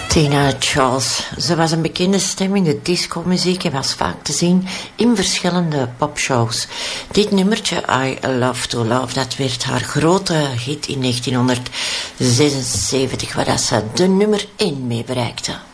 Tina Charles. Ze was een bekende stem in de discomuziek en was vaak te zien in verschillende popshows. Dit nummertje, I Love to Love, dat werd haar grote hit in 1976, waar ze de nummer 1 mee bereikte.